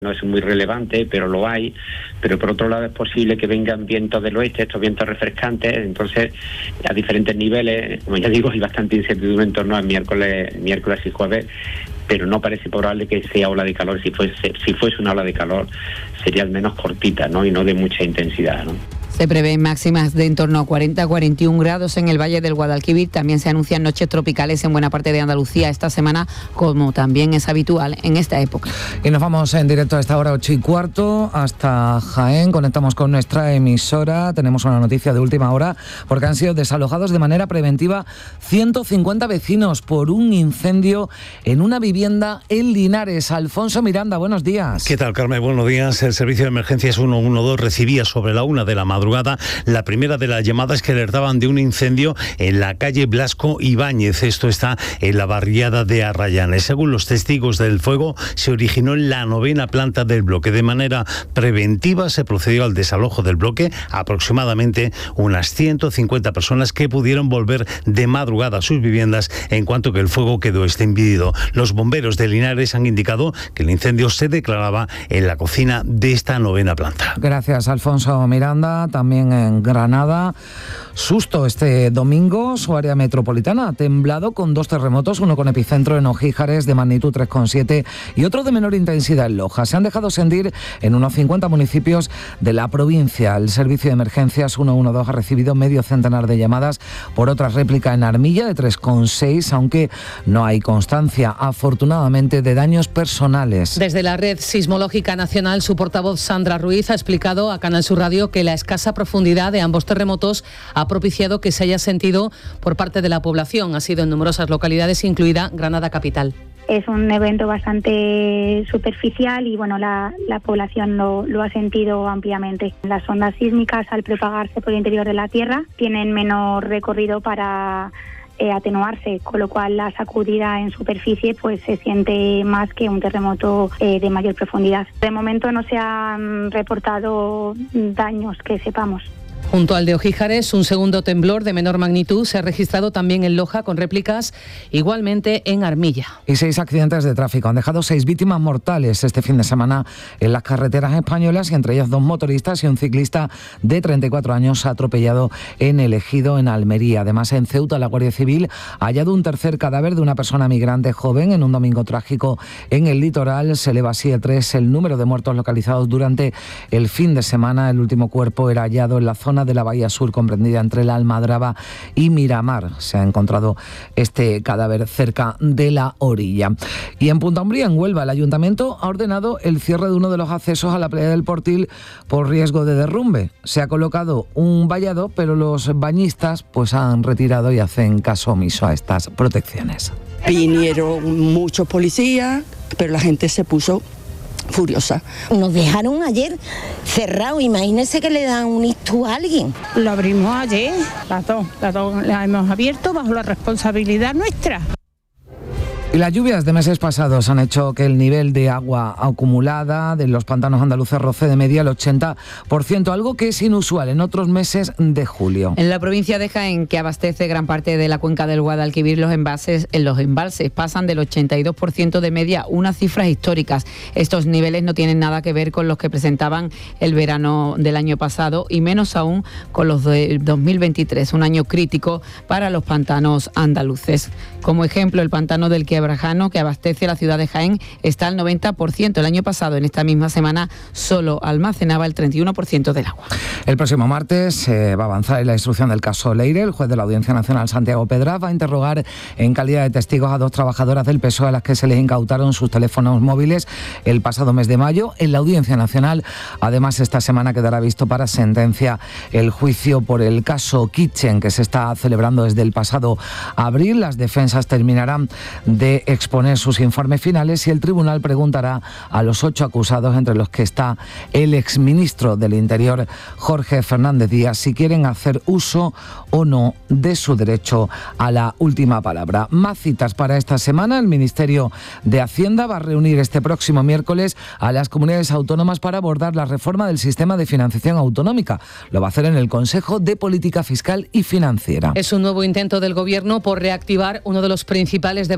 No es muy relevante, pero lo hay. Pero por otro lado es posible que vengan vientos del oeste, estos vientos refrescantes. Entonces, a diferentes niveles, como ya digo, hay bastante incertidumbre en torno al miércoles y jueves, pero no parece probable que sea ola de calor. Si fuese una ola de calor, sería al menos cortita, ¿no? Y no de mucha intensidad, ¿no? Se prevén máximas de en torno a 40-41 grados en el Valle del Guadalquivir. También se anuncian noches tropicales en buena parte de Andalucía esta semana, como también es habitual en esta época. Y nos vamos en directo a esta hora 8:15 hasta Jaén. Conectamos con nuestra emisora. Tenemos una noticia de última hora porque han sido desalojados de manera preventiva 150 vecinos por un incendio en una vivienda en Linares. Alfonso Miranda, buenos días. ¿Qué tal, Carmen? Buenos días. El servicio de emergencias 112 recibía sobre la 1 de la madrugada la primera de las llamadas que alertaban de un incendio en la calle Blasco Ibáñez. Esto está en la barriada de Arrayanes. Según los testigos del fuego, se originó en la 9ª planta del bloque. De manera preventiva se procedió al desalojo del bloque. Aproximadamente unas 150 personas que pudieron volver de madrugada a sus viviendas en cuanto que el fuego quedó extinguido. Los bomberos de Linares han indicado que el incendio se declaraba en la cocina de esta 9ª planta. Gracias, Alfonso Miranda. También en Granada, susto este domingo, su área metropolitana ha temblado con 2 terremotos, uno con epicentro en Ojíjares de magnitud 3,7 y otro de menor intensidad en Loja. Se han dejado sentir en unos 50 municipios de la provincia. El servicio de emergencias 112 ha recibido medio centenar de llamadas por otra réplica en Armilla de 3,6, aunque no hay constancia, afortunadamente, de daños personales. Desde la Red Sismológica Nacional, su portavoz Sandra Ruiz ha explicado a Canal Sur Radio que la escasa profundidad de ambos terremotos ha propiciado que se haya sentido por parte de la población. Ha sido en numerosas localidades, incluida Granada capital. Es un evento bastante superficial y bueno, la población lo ha sentido ampliamente. Las ondas sísmicas, al propagarse por el interior de la Tierra, tienen menor recorrido para atenuarse, con lo cual la sacudida en superficie pues se siente más que un terremoto de mayor profundidad. De momento no se han reportado daños que sepamos. Junto al de Ojíjares, un segundo temblor de menor magnitud se ha registrado también en Loja, con réplicas igualmente en Armilla. Y 6 accidentes de tráfico han dejado 6 víctimas mortales este fin de semana en las carreteras españolas, y entre ellas 2 motoristas y un ciclista de 34 años atropellado en el Ejido, en Almería. Además, en Ceuta, la Guardia Civil ha hallado un tercer cadáver de una persona migrante joven en un domingo trágico en el litoral. Se eleva así a 3 el número de muertos localizados durante el fin de semana. El último cuerpo era hallado en la zona de la Bahía Sur, comprendida entre la Almadraba y Miramar. Se ha encontrado este cadáver cerca de la orilla. Y en Punta Umbría, en Huelva, el Ayuntamiento ha ordenado el cierre de uno de los accesos a la playa del Portil por riesgo de derrumbe. Se ha colocado un vallado, pero los bañistas pues han retirado y hacen caso omiso a estas protecciones. Vinieron muchos policías, pero la gente se puso furiosa. Nos dejaron ayer cerrado, imagínese que le dan un ictus a alguien. Lo abrimos ayer, las dos las hemos abierto bajo la responsabilidad nuestra. Y las lluvias de meses pasados han hecho que el nivel de agua acumulada de los pantanos andaluces roce de media el 80%, algo que es inusual en otros meses de julio. En la provincia de Jaén, que abastece gran parte de la cuenca del Guadalquivir, los embalses pasan del 82% de media, unas cifras históricas. Estos niveles no tienen nada que ver con los que presentaban el verano del año pasado y menos aún con los de 2023, un año crítico para los pantanos andaluces. Como ejemplo, el pantano del Quebrajano, que abastece la ciudad de Jaén, está al 90%. El año pasado, en esta misma semana, solo almacenaba el 31% del agua. El próximo martes va a avanzar en la instrucción del caso Leire. El juez de la Audiencia Nacional, Santiago Pedraz, va a interrogar en calidad de testigos a 2 trabajadoras del PSOE a las que se les incautaron sus teléfonos móviles el pasado mes de mayo. En la Audiencia Nacional, además, esta semana quedará visto para sentencia el juicio por el caso Kitchen, que se está celebrando desde el pasado abril. Las defensas terminarán de exponer sus informes finales y el tribunal preguntará a los 8 acusados, entre los que está el exministro del Interior, Jorge Fernández Díaz, si quieren hacer uso o no de su derecho a la última palabra. Más citas para esta semana. El Ministerio de Hacienda va a reunir este próximo miércoles a las comunidades autónomas para abordar la reforma del sistema de financiación autonómica. Lo va a hacer en el Consejo de Política Fiscal y Financiera. Es un nuevo intento del Gobierno por reactivar uno de los principales debates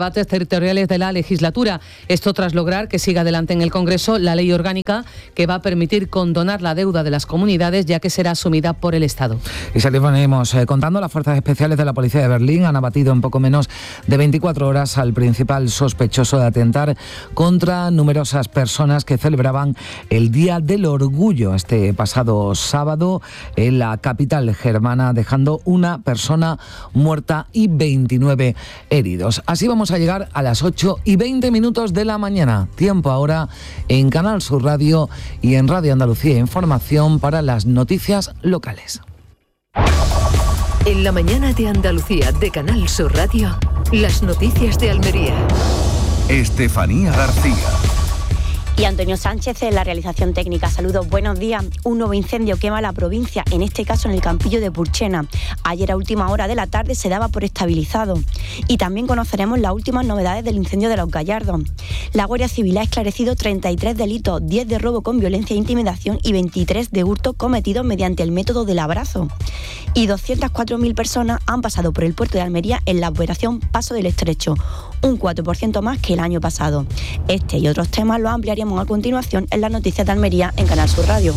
territoriales de la legislatura. Esto tras lograr que siga adelante en el Congreso la ley orgánica que va a permitir condonar la deuda de las comunidades, ya que será asumida por el Estado. Y seguimos contando, las fuerzas especiales de la policía de Berlín han abatido en poco menos de 24 horas al principal sospechoso de atentar contra numerosas personas que celebraban el Día del Orgullo este pasado sábado en la capital germana, dejando una persona muerta y 29 heridos. Así vamos a llegar a las 8:20 de la mañana. Tiempo ahora en Canal Sur Radio y en Radio Andalucía Información para las noticias locales. En la mañana de Andalucía de Canal Sur Radio, las noticias de Almería. Estefanía García. Y Antonio Sánchez en la realización técnica. Saludos, buenos días. Un nuevo incendio quema la provincia, en este caso en el Campillo de Purchena. Ayer a última hora de la tarde se daba por estabilizado. Y también conoceremos las últimas novedades del incendio de Los Gallardos. La Guardia Civil ha esclarecido 33 delitos, 10 de robo con violencia e intimidación y 23 de hurto cometidos mediante el método del abrazo. Y 204.000 personas han pasado por el puerto de Almería en la operación Paso del Estrecho, un 4% más que el año pasado. Este y otros temas los ampliaremos a continuación en las noticias de Almería en Canal Sur Radio.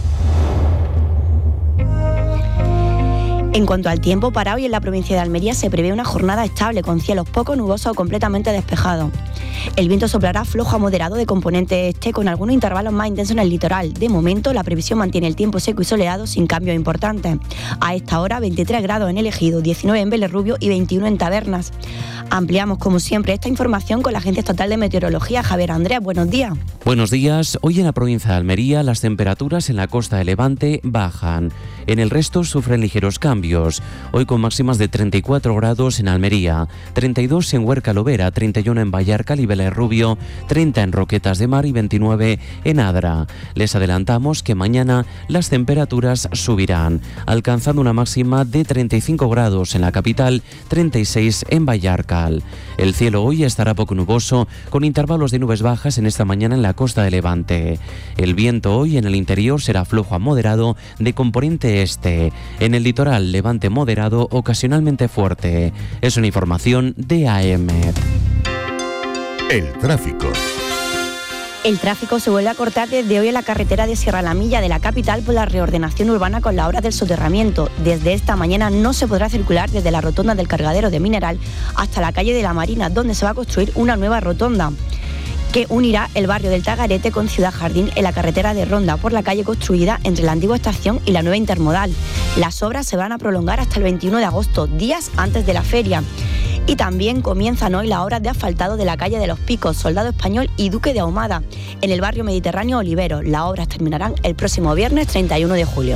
En cuanto al tiempo, para hoy en la provincia de Almería se prevé una jornada estable con cielos poco nubosos o completamente despejados. El viento soplará flojo a moderado de componente este con algunos intervalos más intensos en el litoral. De momento, la previsión mantiene el tiempo seco y soleado sin cambios importantes. A esta hora, 23 grados en El Ejido, 19 en Vélez Rubio y 21 en Tabernas. Ampliamos, como siempre, esta información con la Agencia Estatal de Meteorología. Javier Andrea, buenos días. Buenos días. Hoy en la provincia de Almería las temperaturas en la costa de Levante bajan. En el resto sufren ligeros cambios. Hoy con máximas de 34 grados en Almería, 32 en Huerca Lovera, 31 en Vallarcal y Vélez Rubio, 30 en Roquetas de Mar y 29 en Adra. Les adelantamos que mañana las temperaturas subirán, alcanzando una máxima de 35 grados en la capital, 36 en Vallarcal. El cielo hoy estará poco nuboso, con intervalos de nubes bajas en esta mañana en la costa de Levante. El viento hoy en el interior será flojo a moderado de componente este. En el litoral, levante moderado, ocasionalmente fuerte. Es una información de AEMET. El tráfico. El tráfico se vuelve a cortar desde hoy en la carretera de Sierra La Milla de la capital por la reordenación urbana con la obra del soterramiento. Desde esta mañana no se podrá circular desde la rotonda del cargadero de Mineral hasta la calle de la Marina, donde se va a construir una nueva rotonda que unirá el barrio del Tagarete con Ciudad Jardín en la carretera de Ronda por la calle construida entre la antigua estación y la nueva intermodal. Las obras se van a prolongar hasta el 21 de agosto, días antes de la feria. Y también comienzan hoy las obras de asfaltado de la calle de los Picos, Soldado Español y Duque de Ahumada, en el barrio mediterráneo Olivero. Las obras terminarán el próximo viernes 31 de julio.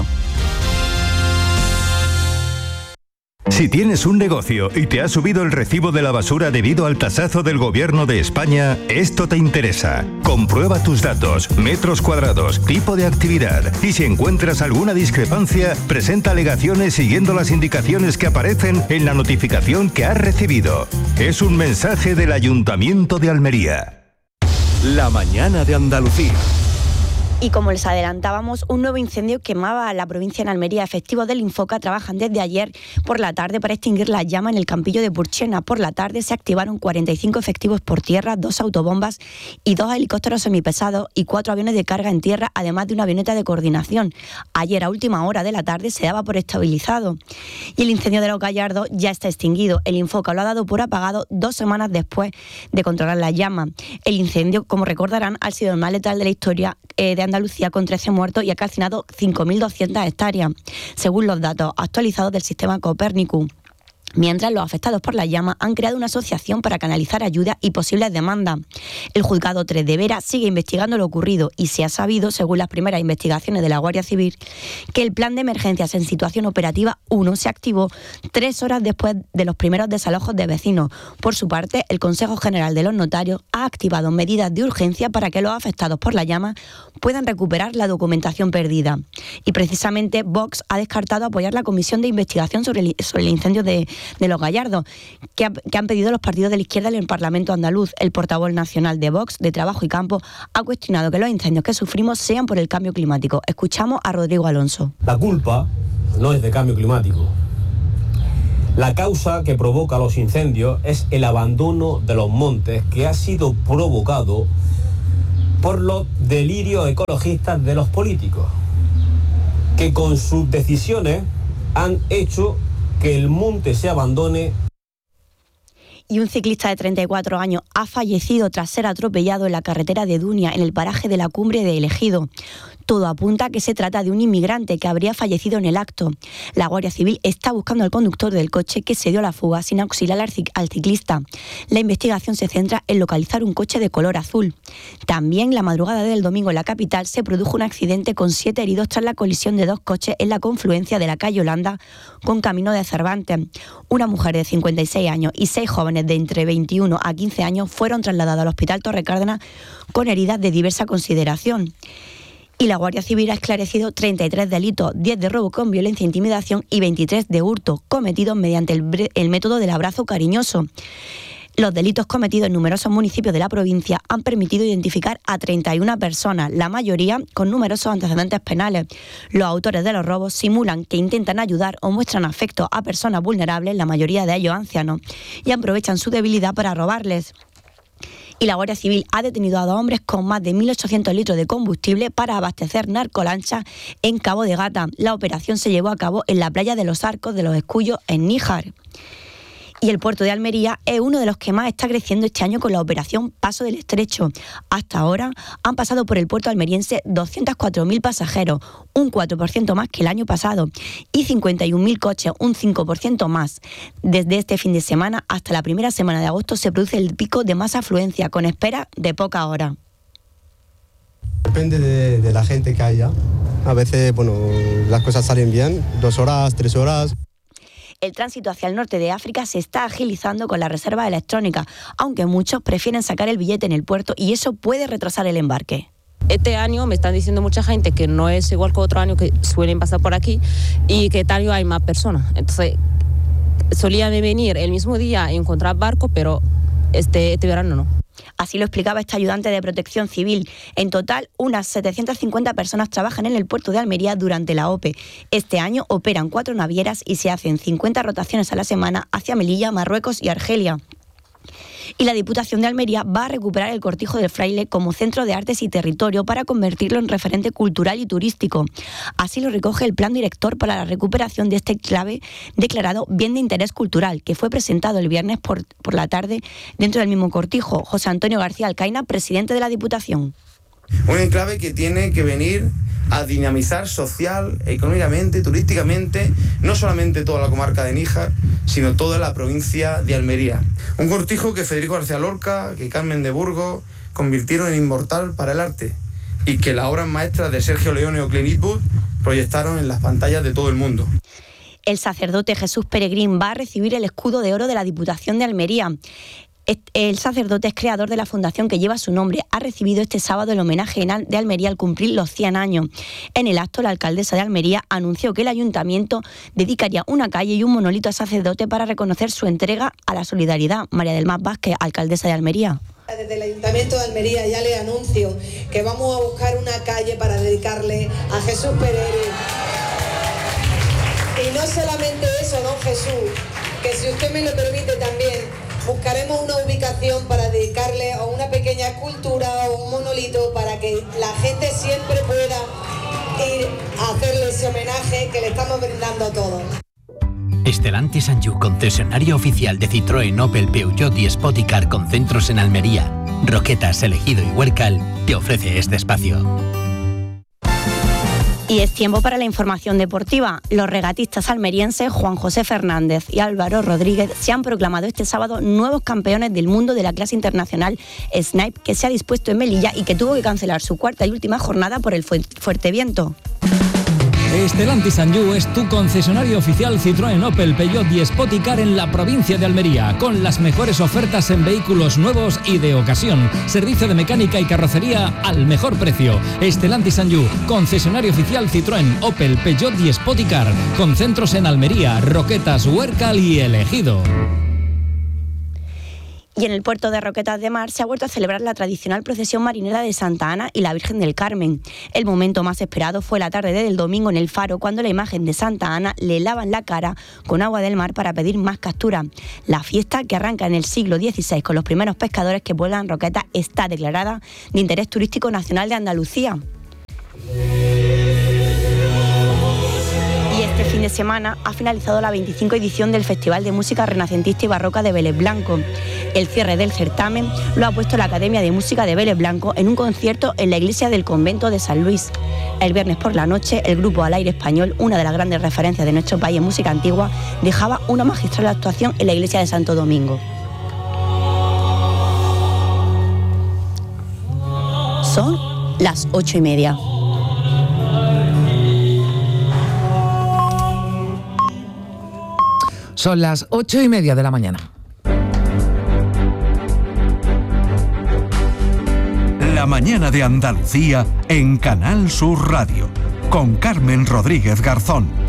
Si tienes un negocio y te ha subido el recibo de la basura debido al tasazo del Gobierno de España, esto te interesa. Comprueba tus datos, metros cuadrados, tipo de actividad y si encuentras alguna discrepancia, presenta alegaciones siguiendo las indicaciones que aparecen en la notificación que has recibido. Es un mensaje del Ayuntamiento de Almería. La mañana de Andalucía. Y como les adelantábamos, un nuevo incendio quemaba la provincia en Almería. Efectivos del Infoca trabajan desde ayer por la tarde para extinguir la llama en el Campillo de Purchena. Por la tarde se activaron 45 efectivos por tierra, 2 autobombas y 2 helicópteros semipesados y 4 aviones de carga en tierra, además de una avioneta de coordinación. Ayer a última hora de la tarde se daba por estabilizado. Y el incendio de Los Gallardos ya está extinguido. El Infoca lo ha dado por apagado 2 semanas después de controlar la llama. El incendio, como recordarán, ha sido el más letal de la historia de Andalucía, con 13 muertos y ha calcinado 5.200 hectáreas, según los datos actualizados del sistema Copérnicus. Mientras, los afectados por la llama han creado una asociación para canalizar ayuda y posibles demandas. El juzgado 3 de Vera sigue investigando lo ocurrido y se ha sabido, según las primeras investigaciones de la Guardia Civil, que el plan de emergencias en situación operativa 1 se activó 3 horas después de los primeros desalojos de vecinos. Por su parte, el Consejo General de los Notarios ha activado medidas de urgencia para que los afectados por la llama puedan recuperar la documentación perdida. Y precisamente Vox ha descartado apoyar la comisión de investigación sobre el incendio de Los Gallardos, que han pedido los partidos de la izquierda en el Parlamento andaluz. El portavoz nacional de Vox, de Trabajo y Campo, ha cuestionado que los incendios que sufrimos sean por el cambio climático. Escuchamos a Rodrigo Alonso. La culpa no es de cambio climático. La causa que provoca los incendios es el abandono de los montes, que ha sido provocado por los delirios ecologistas de los políticos, que con sus decisiones han hecho que el monte se abandone. Y un ciclista de 34 años ha fallecido tras ser atropellado en la carretera de Dunia, en el paraje de la Cumbre de El Ejido. Todo apunta a que se trata de un inmigrante que habría fallecido en el acto. La Guardia Civil está buscando al conductor del coche que se dio a la fuga sin auxiliar al ciclista. La investigación se centra en localizar un coche de color azul. También la madrugada del domingo en la capital se produjo un accidente con 7 heridos tras la colisión de 2 coches en la confluencia de la calle Holanda con Camino de Cervantes. Una mujer de 56 años y 6 jóvenes de entre 21 a 15 años fueron trasladados al Hospital Torre Cárdenas con heridas de diversa consideración. Y la Guardia Civil ha esclarecido 33 delitos, 10 de robo con violencia e intimidación y 23 de hurto, cometidos mediante el método del abrazo cariñoso. Los delitos cometidos en numerosos municipios de la provincia han permitido identificar a 31 personas, la mayoría con numerosos antecedentes penales. Los autores de los robos simulan que intentan ayudar o muestran afecto a personas vulnerables, la mayoría de ellos ancianos, y aprovechan su debilidad para robarles. Y la Guardia Civil ha detenido a 2 hombres con más de 1.800 litros de combustible para abastecer narcolanchas en Cabo de Gata. La operación se llevó a cabo en la playa de los Arcos de los Escullos, en Níjar. Y el puerto de Almería es uno de los que más está creciendo este año con la operación Paso del Estrecho. Hasta ahora han pasado por el puerto almeriense 204.000 pasajeros, un 4% más que el año pasado, y 51.000 coches, un 5% más. Desde este fin de semana hasta la primera semana de agosto se produce el pico de más afluencia, con espera de pocas horas. Depende de la gente que haya. A veces, las cosas salen bien, 2 horas, 3 horas. El tránsito hacia el norte de África se está agilizando con la reserva electrónica, aunque muchos prefieren sacar el billete en el puerto y eso puede retrasar el embarque. Este año me están diciendo mucha gente que no es igual que otro año que suelen pasar por aquí y que este año hay más personas. Entonces, solían venir el mismo día y encontrar barcos, pero este verano no. Así lo explicaba este ayudante de Protección Civil. En total, unas 750 personas trabajan en el puerto de Almería durante la OPE. Este año operan 4 navieras y se hacen 50 rotaciones a la semana hacia Melilla, Marruecos y Argelia. Y la Diputación de Almería va a recuperar el Cortijo del Fraile como centro de artes y territorio para convertirlo en referente cultural y turístico. Así lo recoge el Plan Director para la recuperación de este enclave declarado Bien de Interés Cultural, que fue presentado el viernes por la tarde dentro del mismo cortijo. José Antonio García Alcaina, presidente de la Diputación. Un enclave que tiene que venir a dinamizar social, económicamente, turísticamente, no solamente toda la comarca de Níjar, sino toda la provincia de Almería. Un cortijo que Federico García Lorca, que Carmen de Burgos convirtieron en inmortal para el arte y que las obras maestras de Sergio Leone o Clint Eastwood proyectaron en las pantallas de todo el mundo. El sacerdote Jesús Peregrín va a recibir el escudo de oro de la Diputación de Almería. El sacerdote es creador de la fundación que lleva su nombre. Ha recibido este sábado el homenaje de Almería al cumplir los 100 años. En el acto, la alcaldesa de Almería anunció que el ayuntamiento dedicaría una calle y un monolito al sacerdote para reconocer su entrega a la solidaridad. María del Mar Vázquez, alcaldesa de Almería. Desde el Ayuntamiento de Almería ya le anuncio que vamos a buscar una calle para dedicarle a Jesús Peregrín. Y no solamente eso, don Jesús, que si usted me lo permite también, buscaremos una ubicación para dedicarle a una pequeña escultura o un monolito para que la gente siempre pueda ir a hacerle ese homenaje que le estamos brindando a todos. Stellantis Sanyu, concesionario oficial de Citroën, Opel, Peugeot y Spoticar con centros en Almería, Roquetas, Elegido y Huércal, te ofrece este espacio. Y es tiempo para la información deportiva. Los regatistas almerienses Juan José Fernández y Álvaro Rodríguez se han proclamado este sábado nuevos campeones del mundo de la clase internacional Snipe, que se ha dispuesto en Melilla y que tuvo que cancelar su cuarta y última jornada por el fuerte viento. Stellantis Sanyu es tu concesionario oficial Citroën, Opel, Peugeot y Spoticar en la provincia de Almería, con las mejores ofertas en vehículos nuevos y de ocasión. Servicio de mecánica y carrocería al mejor precio. Stellantis Sanyu, concesionario oficial Citroën, Opel, Peugeot y Spoticar, con centros en Almería, Roquetas, Huércal y El Ejido. Y en el puerto de Roquetas de Mar se ha vuelto a celebrar la tradicional procesión marinera de Santa Ana y la Virgen del Carmen. El momento más esperado fue la tarde del domingo en el Faro, cuando la imagen de Santa Ana le lavan la cara con agua del mar para pedir más captura. La fiesta, que arranca en el siglo XVI con los primeros pescadores que vuelan Roquetas, está declarada de interés turístico nacional de Andalucía. Y este fin de semana ha finalizado la 25 edición del Festival de Música Renacentista y Barroca de Vélez Blanco. El cierre del certamen lo ha puesto la Academia de Música de Vélez Blanco en un concierto en la iglesia del convento de San Luis. El viernes por la noche, el grupo Al Aire Español, una de las grandes referencias de nuestro país en música antigua, dejaba una magistral actuación en la iglesia de Santo Domingo. Son las 8:30. Son las 8:30 de la mañana. La mañana de Andalucía en Canal Sur Radio, con Carmen Rodríguez Garzón.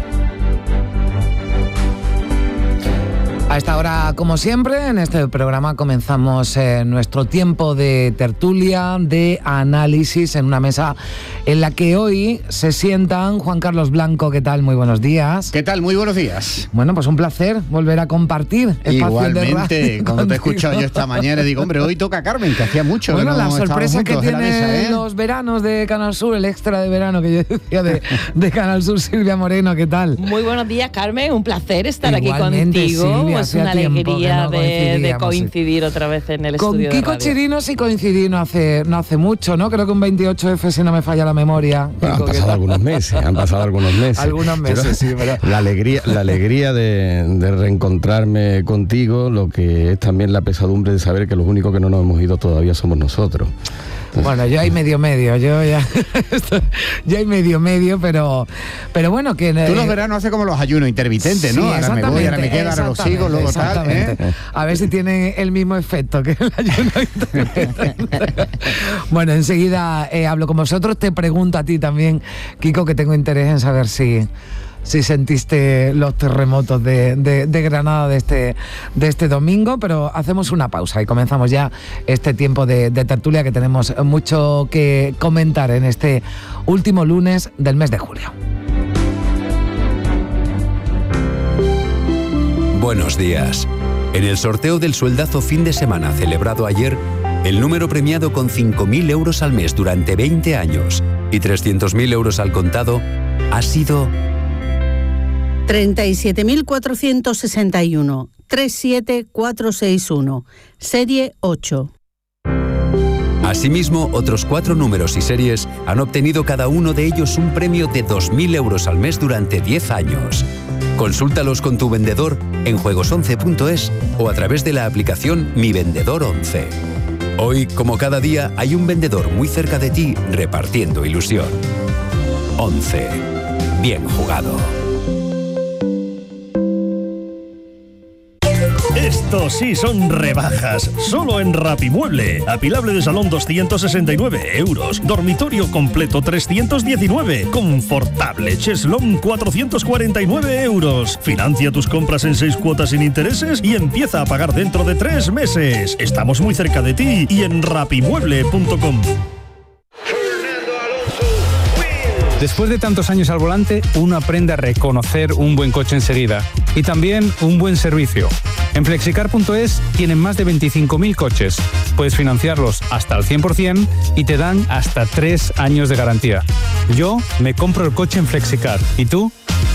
A esta hora, como siempre, en este programa comenzamos nuestro tiempo de tertulia, de análisis, en una mesa en la que hoy se sientan Juan Carlos Blanco. ¿Qué tal? Muy buenos días. ¿Qué tal? Muy buenos días. Bueno, pues un placer volver a compartir espacio. Igualmente, cuando te he escuchado yo esta mañana, digo, hombre, hoy toca Carmen, que hacía mucho. Bueno, que no la sorpresa que tiene mesa, los veranos de Canal Sur, el extra de verano que yo decía de Canal Sur. Silvia Moreno, ¿qué tal? Muy buenos días, Carmen, un placer estar Igualmente, aquí contigo. Silvia, es una alegría no de coincidir otra vez en el estudio Con Kiko de radio. Chirino sí coincidí no hace mucho, ¿no? Creo que un 28F, si no me falla la memoria. Bueno, han pasado algunos meses. Algunos meses, sí, pero... La alegría de reencontrarme contigo, lo que es también la pesadumbre de saber que los únicos que no nos hemos ido todavía somos nosotros. Bueno, yo hay medio, yo ya hay medio, pero bueno, que... Tú los veranos haces como los ayunos intermitentes, ¿no? Sí, ahora me voy, ahora me quedo, ahora los sigo, luego tal, ¿eh? A ver si tienen el mismo efecto que el ayuno intermitente. Bueno, enseguida hablo con vosotros, te pregunto a ti también, Kiko, que tengo interés en saber si sentiste los terremotos de Granada de este domingo, pero hacemos una pausa y comenzamos ya este tiempo de tertulia, que tenemos mucho que comentar en este último lunes del mes de julio. Buenos días. En el sorteo del sueldazo fin de semana celebrado ayer, el número premiado con 5.000 euros al mes durante 20 años y 300.000 euros al contado ha sido 37.461, 37461, serie 8. Asimismo, otros 4 números y series han obtenido cada uno de ellos un premio de 2.000 euros al mes durante 10 años. Consúltalos con tu vendedor en juegos11.es o a través de la aplicación Mi Vendedor 11. Hoy, como cada día, hay un vendedor muy cerca de ti repartiendo ilusión. 11. Bien jugado. Estos sí son rebajas, solo en Rapimueble. Apilable de salón 269 euros, dormitorio completo 319, confortable cheslón 449 euros. Financia tus compras en 6 cuotas sin intereses y empieza a pagar dentro de 3 meses. Estamos muy cerca de ti y en rapimueble.com. Después de tantos años al volante, uno aprende a reconocer un buen coche enseguida y también un buen servicio. En flexicar.es tienen más de 25.000 coches. Puedes financiarlos hasta el 100% y te dan hasta 3 años de garantía. Yo me compro el coche en Flexicar. ¿Y tú?